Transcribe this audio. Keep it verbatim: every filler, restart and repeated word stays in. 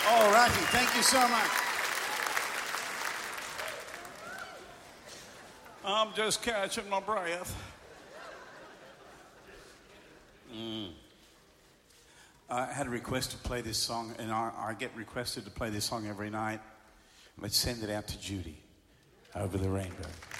All righty. Thank you so much. I'm just catching my breath. Mm. I had a request to play this song, and I, I get requested to play this song every night. Let's send it out to Judy, Over the Rainbow.